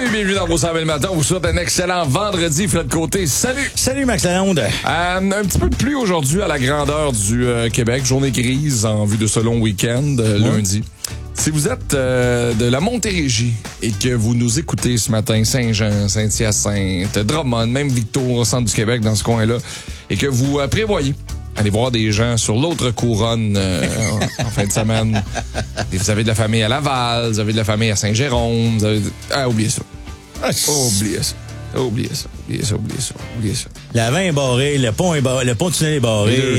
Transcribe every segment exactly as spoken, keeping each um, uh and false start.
Salut, bienvenue dans vos cent mille matin. On vous souhaite un excellent vendredi. Fred Côté, salut. Salut, Max Lalonde. Euh, un petit peu de pluie aujourd'hui à la grandeur du euh, Québec. Journée grise en vue de ce long week-end, euh, ouais. lundi. Si vous êtes euh, de la Montérégie et que vous nous écoutez ce matin, Saint-Jean, Saint-Hyacinthe, Drummond, même Victo, au centre du Québec, dans ce coin-là, et que vous euh, prévoyez aller voir des gens sur l'autre couronne euh, en, en fin de semaine. Et vous avez de la famille à Laval, vous avez de la famille à Saint-Jérôme, vous avez... Ah, oubliez ça. Ah, Oubliez ça. Oubliez ça. Oubliez ça, oubliez ça, oubliez ça. La vingt est barrée, le pont est barré, le pont du tunnel est barré.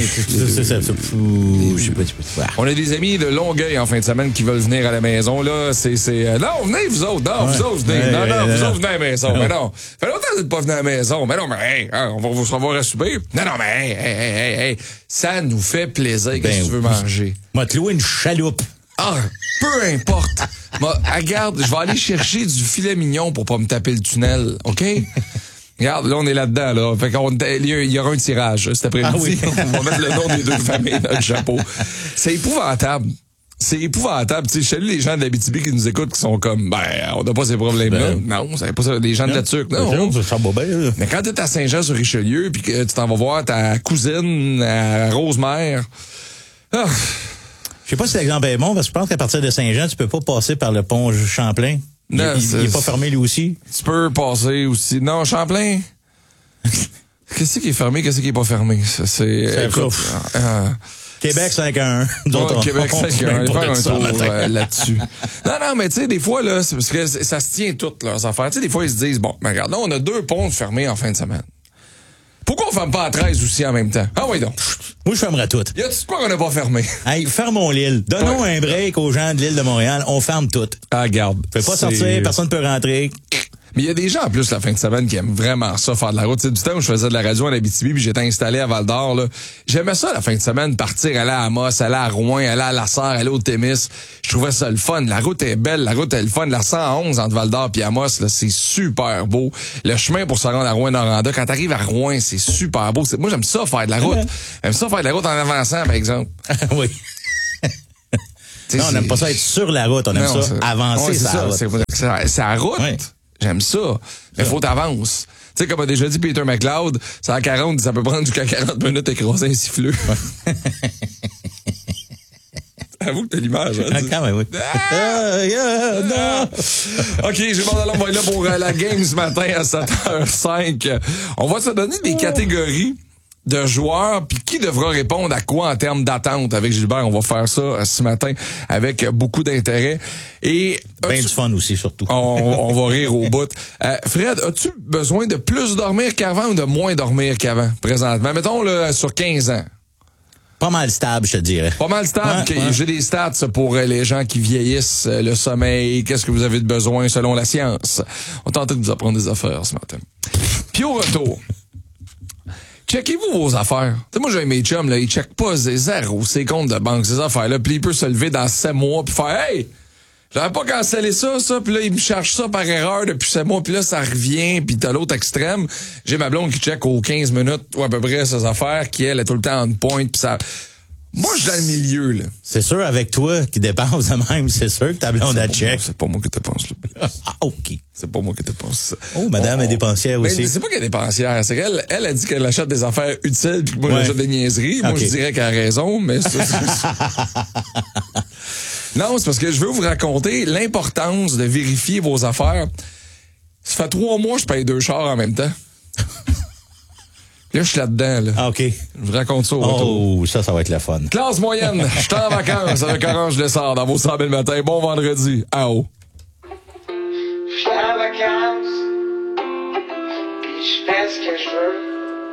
On a des amis de Longueuil en fin de semaine qui veulent venir à la maison. Là, c'est, c'est, euh, non, venez vous autres. Non, ouais. vous autres, venez. Ouais, non, non, ouais, vous non. autres, venez à la maison. Ouais. Mais non. Fait longtemps que vous n'êtes pas venus à la maison. Mais non, mais hey, hein, on va vous savoir à souper. Non, non, mais hey, hey, hey, hey, hey. Ça nous fait plaisir. Ben, qu'est-ce que tu veux manger? Moi, te louer une chaloupe. Ah, peu importe. Moi, regarde, je vais aller chercher du filet mignon pour pas me taper le tunnel, OK? Regarde, là, on est là-dedans, là. Fait qu'on, il y aura un tirage cet après-midi. Ah oui. On va mettre le nom des deux familles dans le chapeau. C'est épouvantable. C'est épouvantable. Tu sais, je salue les gens de l'Abitibi qui nous écoutent qui sont comme, ben, on n'a pas ces problèmes-là. Ben, non, c'est pas ça. Les gens de la Turque, non. non. Ça va bien, mais quand t'es à Saint-Jean-sur-Richelieu puis que tu t'en vas voir ta cousine à Rosemère, ah. Je sais pas si l'exemple est bon, parce que je pense qu'à partir de Saint-Jean, tu peux pas passer par le pont Champlain. Il, non, il, il est pas fermé lui aussi. Tu peux passer aussi. Non, Champlain. Qu'est-ce qui est fermé, qu'est-ce qui est pas fermé? Ça, c'est. c'est écoute, euh, Québec cinq à un. Ouais, Québec cinq à un. On va faire un tour euh, là-dessus. Non, non, mais tu sais, des fois, là, c'est parce que ça se tient toutes leurs affaires. Tu sais, des fois, ils se disent, bon, ben, regarde, là, on a deux ponts fermés en fin de semaine. Pourquoi on ferme pas à treize aussi en même temps? Ah oui, donc. Moi, je fermerai tout. Y a-tu quoi qu'on n'a pas fermé? Hey, fermons l'île. Donnons ouais. un break aux gens de l'île de Montréal. On ferme tout. Ah, garde. Peut pas c'est... sortir, personne ne peut rentrer. Mais il y a des gens, en plus, la fin de semaine, qui aiment vraiment ça, faire de la route. C'est du temps où je faisais de la radio en Abitibi, puis j'étais installé à Val-d'Or, là. J'aimais ça, la fin de semaine, partir, aller à Amos, aller à Rouen, aller à La Sarre, aller au Témis. Je trouvais ça le fun. La route est belle, la route est le fun. La cent onze entre Val-d'Or puis Amos, là, c'est super beau. Le chemin pour se rendre à Rouen-Noranda, quand t'arrives à Rouen, c'est super beau. C'est... Moi, j'aime ça, faire de la route. J'aime ça, faire de la route en avançant, par exemple. Oui. Non, on n'aime pas ça être sur la route, on aime non, ça c'est... avancer ouais, c'est ça. C'est, c'est, c'est la route. Oui. J'aime ça. Mais faut t'avances. Tu sais, comme a déjà dit Peter McLeod, c'est à quarante, ça peut prendre jusqu'à quarante minutes écraser un siffleux. Ouais. Avoue que t'as l'image, hein? Ah, quand même, oui. Ah, yeah, non. OK, j'ai bon on va être là pour euh, la game ce matin à sept heures cinq. On va se donner des catégories de joueurs, puis qui devra répondre à quoi en termes d'attente. Avec Gilbert, on va faire ça euh, ce matin avec beaucoup d'intérêt. Et ben du fun aussi, surtout. On, on va rire au bout. Euh, Fred, as-tu besoin de plus dormir qu'avant ou de moins dormir qu'avant, présentement? Mettons, là, sur quinze ans. Pas mal stable, je te dirais. Pas mal stable. Ouais, ouais. J'ai des stats pour les gens qui vieillissent, le sommeil, qu'est-ce que vous avez de besoin selon la science. On tente de vous apprendre des affaires ce matin. Puis au retour, checkez-vous vos affaires. T'sais, moi, j'ai mes chums, là, ils checkent pas zéro ses comptes de banque, ces affaires-là, puis il peut se lever dans sept mois puis faire « Hey! J'avais pas cancellé ça, ça, puis là, il me charge ça par erreur depuis sept mois, puis là, ça revient, puis t'as l'autre extrême. » J'ai ma blonde qui check aux quinze minutes, ou à peu près, ses affaires, qui, elle, est tout le temps en point, puis ça... Moi, je suis dans le milieu, là. C'est sûr, avec toi, qui dépense de même, c'est sûr que ta blonde a check. C'est pas moi qui te pense, là. Ah, OK. C'est pas moi qui te pense ça. Oh, madame oh, est dépensière aussi. Mais c'est pas qu'elle est dépensière, c'est qu'elle, elle a dit qu'elle achète des affaires utiles, puis que moi, ouais. j'achète des niaiseries. Okay. Moi, je dirais qu'elle a raison, mais ça, c'est... Non, c'est parce que je veux vous raconter l'importance de vérifier vos affaires. Ça fait trois mois que je paye deux chars en même temps. Là, je suis là-dedans, là. Ah, OK. Je vous raconte ça au retour. Oh, ça, ça va être la fun. Classe moyenne, je suis en vacances avec Orange Lessard dans vos cent mille matin. Bon vendredi. À haut. Je suis en vacances. Puis je fais ce que je veux.